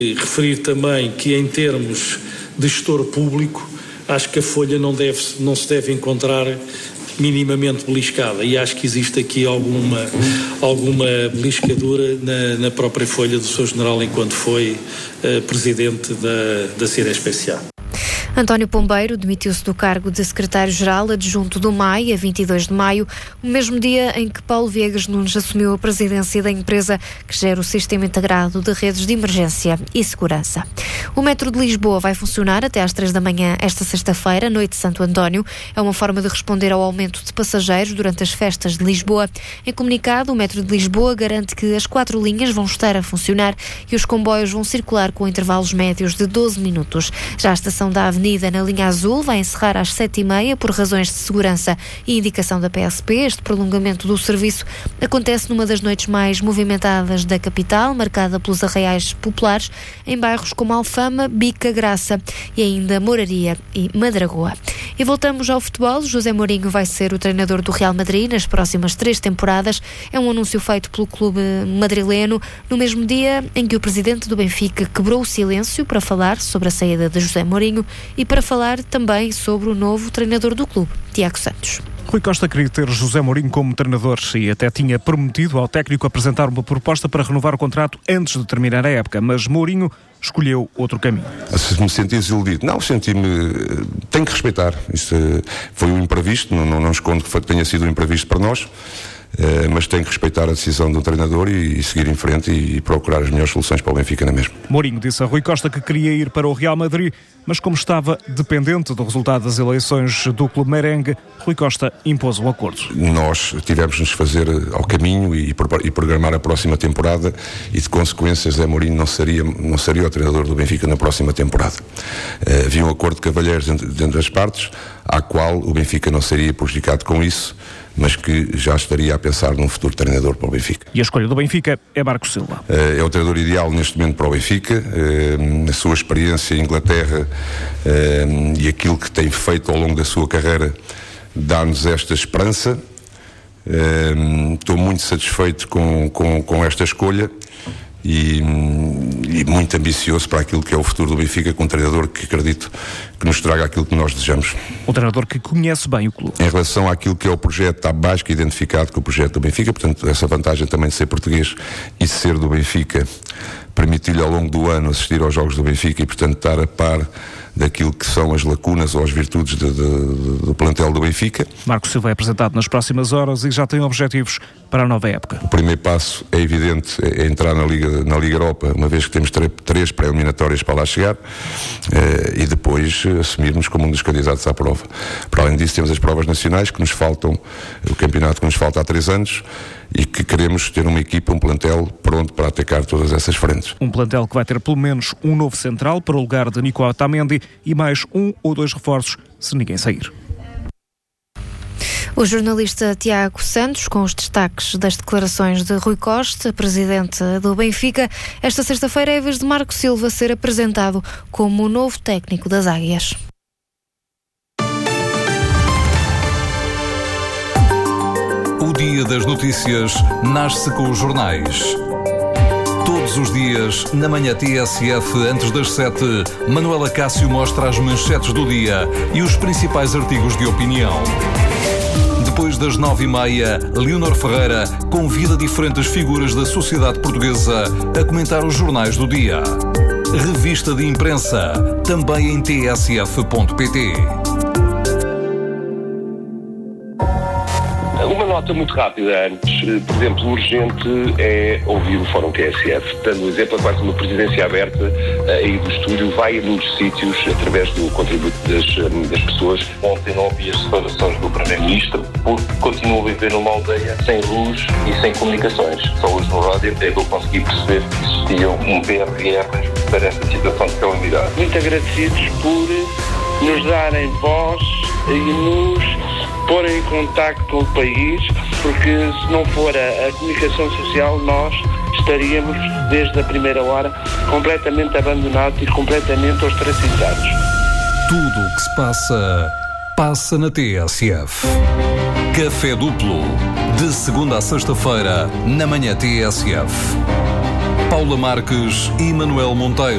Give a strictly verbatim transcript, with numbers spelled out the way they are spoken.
E referir também que em termos de gestor público, acho que a folha não, deve, não se deve encontrar minimamente beliscada e acho que existe aqui alguma, alguma beliscadura na, na própria folha do seu General enquanto foi uh, presidente da, da Ciresp-S A. António Pombeiro demitiu-se do cargo de secretário-geral adjunto do M A I a vinte e dois de maio, o mesmo dia em que Paulo Viegas Nunes assumiu a presidência da empresa que gera o Sistema Integrado de Redes de Emergência e Segurança. O metro de Lisboa vai funcionar até às três da manhã esta sexta-feira, noite de Santo António. É uma forma de responder ao aumento de passageiros durante as festas de Lisboa. Em comunicado, o metro de Lisboa garante que as quatro linhas vão estar a funcionar e os comboios vão circular com intervalos médios de doze minutos. Já a estação da Avenida na linha azul vai encerrar às sete e meia por razões de segurança e indicação da P S P. Este prolongamento do serviço acontece numa das noites mais movimentadas da capital, marcada pelos arraiais populares em bairros como Alfama, Bica, Graça e ainda Moraria e Madragoa. E voltamos ao futebol. José Mourinho vai ser o treinador do Real Madrid nas próximas três temporadas. É um anúncio feito pelo clube madrileno no mesmo dia em que o presidente do Benfica quebrou o silêncio para falar sobre a saída de José Mourinho e para falar também sobre o novo treinador do clube, Tiago Santos. Rui Costa queria ter José Mourinho como treinador e até tinha prometido ao técnico apresentar uma proposta para renovar o contrato antes de terminar a época, mas Mourinho escolheu outro caminho. Se me senti desiludido? Não, senti-me... Tenho que respeitar. Isso foi um imprevisto, não, não, não escondo que tenha sido um imprevisto para nós, mas tenho que respeitar a decisão do treinador e, e seguir em frente e, e procurar as melhores soluções para o Benfica na mesma. Mourinho disse a Rui Costa que queria ir para o Real Madrid, mas como estava dependente do resultado das eleições do clube merengue, Rui Costa impôs o acordo. Nós tivemos de nos fazer ao caminho e, e programar a próxima temporada e, de consequências, Zé Mourinho não seria, não seria o treinador do Benfica na próxima temporada. Uh, havia um acordo de cavalheiros dentro, dentro das partes, à qual o Benfica não seria prejudicado com isso, mas que já estaria a pensar num futuro treinador para o Benfica. E a escolha do Benfica é Marco Silva. Uh, é o treinador ideal neste momento para o Benfica. Uh, a sua experiência em Inglaterra uh, e aquilo que tem feito ao longo da sua carreira dá-nos esta esperança. Uh, estou muito satisfeito com, com, com esta escolha e, e muito ambicioso para aquilo que é o futuro do Benfica, com um treinador que acredito que nos traga aquilo que nós desejamos. Um treinador que conhece bem o clube. Em relação àquilo que é o projeto, está mais que identificado com o projeto do Benfica, portanto essa vantagem também de ser português e ser do Benfica permitiu-lhe ao longo do ano assistir aos jogos do Benfica e portanto estar a par daquilo que são as lacunas ou as virtudes de, de, de, do plantel do Benfica. Marco Silva é apresentado nas próximas horas e já tem objetivos para a nova época. O primeiro passo é evidente, é entrar na Liga, na Liga Europa, uma vez que temos três, três pré-eliminatórias para lá chegar, eh, e depois assumirmos como um dos candidatos à prova. Para além disso, temos as provas nacionais que nos faltam, o campeonato que nos falta há três anos, e que queremos ter uma equipa, um plantel pronto para atacar todas essas frentes. Um plantel que vai ter pelo menos um novo central para o lugar de Nico Otamendi e mais um ou dois reforços se ninguém sair. O jornalista Tiago Santos, com os destaques das declarações de Rui Costa, presidente do Benfica. Esta sexta-feira é a vez de Marco Silva ser apresentado como o novo técnico das Águias. O Dia das Notícias nasce com os jornais. Todos os dias, na manhã T S F, antes das sete, Manuela Cássio mostra as manchetes do dia e os principais artigos de opinião. Depois das nove e meia, Leonor Ferreira convida diferentes figuras da sociedade portuguesa a comentar os jornais do dia. Revista de imprensa, também em t s f ponto p t. Uma nota muito rápida antes. Por exemplo, urgente é ouvir o Fórum T S F, dando um exemplo, a quase uma presidência aberta aí do estúdio, vai a muitos sítios através do contributo das, das pessoas. Ontem não ouvi as declarações do Primeiro-Ministro, porque continuo a viver numa aldeia sem luz e sem comunicações. Só hoje no rádio é que eu consegui perceber que existia um P R R para esta situação de calamidade. Muito agradecidos por nos darem voz e nos porem em contacto com o país, porque se não for a, a comunicação social, nós estaríamos, desde a primeira hora, completamente abandonados e completamente ostracizados. Tudo o que se passa, passa na T S F. Café Duplo, de segunda a sexta-feira, na manhã T S F. Paula Marques e Manuel Monteiro.